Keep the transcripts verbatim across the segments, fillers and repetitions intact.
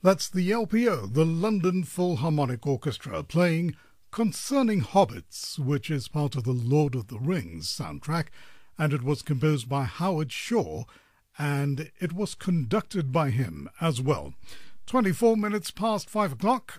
That's the L P O, the London Philharmonic Orchestra, playing Concerning Hobbits, which is part of the Lord of the Rings soundtrack, and it was composed by Howard Shore, and it was conducted by him as well. twenty-four minutes past five o'clock.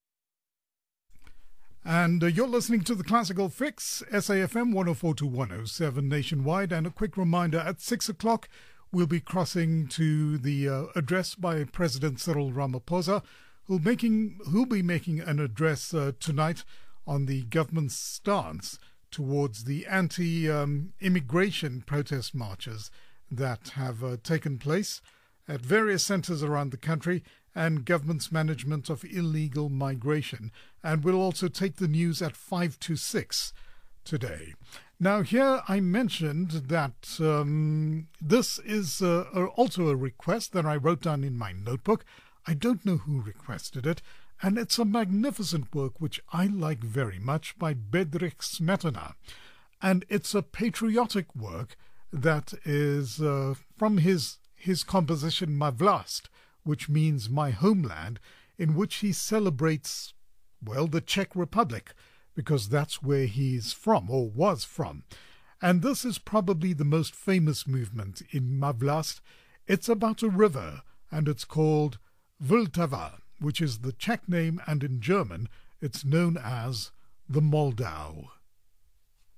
And uh, you're listening to the Classical Fix, S A F M one oh four to one oh seven nationwide. And a quick reminder, at six o'clock, we'll be crossing to the uh, address by President Cyril Ramaphosa, who'll, making, who'll be making an address uh, tonight on the government's stance towards the anti-immigration um, protest marches that have uh, taken place at various centres around the country, and government's management of illegal migration. And we'll also take the news at five to six today. Now, here I mentioned that um, this is uh, also a request that I wrote down in my notebook. I don't know who requested it, and it's a magnificent work which I like very much by Bedřich Smetana. And it's a patriotic work that is uh, from his, his composition Ma Vlast, which means my homeland, in which he celebrates, well, the Czech Republic, because that's where he's from, or was from. And this is probably the most famous movement in Ma Vlast. It's about a river, and it's called Vltava, which is the Czech name, and in German it's known as the Moldau.